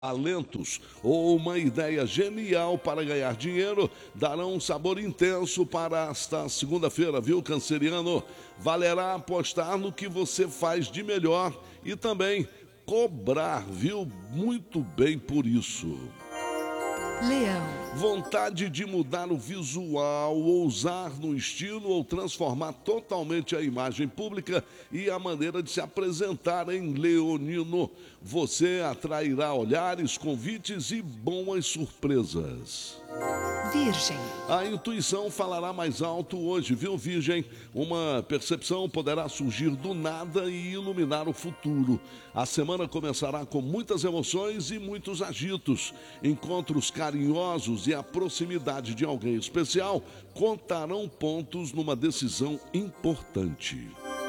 talentos ou uma ideia genial para ganhar dinheiro darão um sabor intenso para esta segunda-feira, viu, canceriano? Valerá apostar no que você faz de melhor e também cobrar, viu? Muito bem por isso. Leão. Vontade de mudar o visual, ousar no estilo ou transformar totalmente a imagem pública e a maneira de se apresentar em leonino. Você atrairá olhares, convites e boas surpresas. Virgem. A intuição falará mais alto hoje, viu, Virgem? Uma percepção poderá surgir do nada e iluminar o futuro. A semana começará com muitas emoções e muitos agitos. Encontros carinhosos e a proximidade de alguém especial contarão pontos numa decisão importante.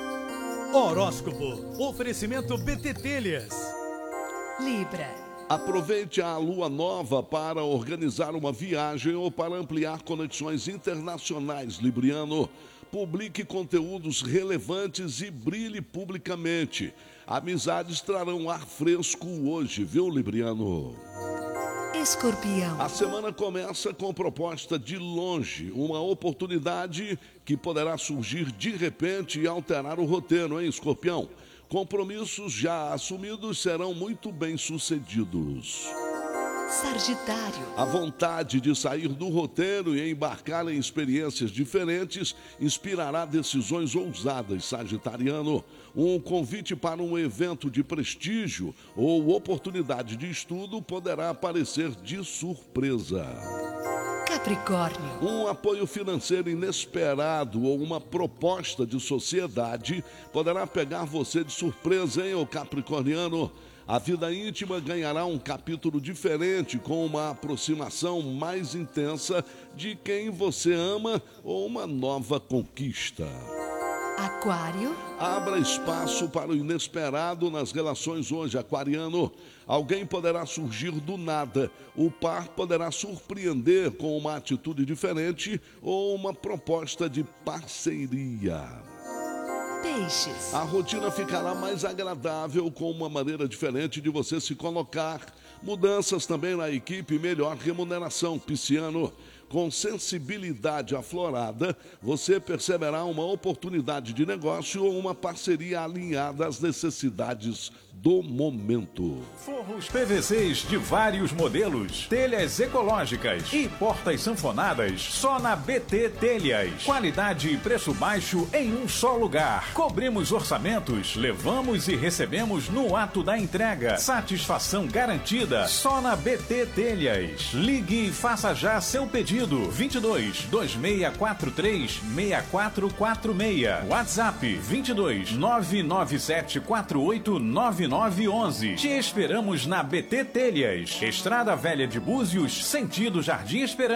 Horóscopo. Oferecimento BT Telhas. Libra. Aproveite a lua nova para organizar uma viagem ou para ampliar conexões internacionais, libriano. Publique conteúdos relevantes e brilhe publicamente. Amizades trarão ar fresco hoje, viu, libriano? Escorpião. A semana começa com proposta de longe, uma oportunidade que poderá surgir de repente e alterar o roteiro, hein, Escorpião? Compromissos já assumidos serão muito bem sucedidos. Sagitário. A vontade de sair do roteiro e embarcar em experiências diferentes inspirará decisões ousadas, sagitariano. Um convite para um evento de prestígio ou oportunidade de estudo poderá aparecer de surpresa. Capricórnio. Um apoio financeiro inesperado ou uma proposta de sociedade poderá pegar você de surpresa, hein, ô capricorniano? A vida íntima ganhará um capítulo diferente, com uma aproximação mais intensa de quem você ama ou uma nova conquista. Aquário. Abra espaço para o inesperado nas relações hoje, aquariano. Alguém poderá surgir do nada. O par poderá surpreender com uma atitude diferente ou uma proposta de parceria. Peixes. A rotina ficará mais agradável com uma maneira diferente de você se colocar. Mudanças também na equipe, melhor remuneração, pisciano. Com sensibilidade aflorada, você perceberá uma oportunidade de negócio ou uma parceria alinhada às necessidades do momento. Forros PVCs de vários modelos, telhas ecológicas e portas sanfonadas só na BT Telhas. Qualidade e preço baixo em um só lugar. Cobrimos orçamentos, levamos e recebemos no ato da entrega. Satisfação garantida só na BT Telhas. Ligue e faça já seu pedido. 22 2643 6446. WhatsApp 22 997 48 9911. Te esperamos na BT Telhas, Estrada Velha de Búzios, sentido Jardim Esperança.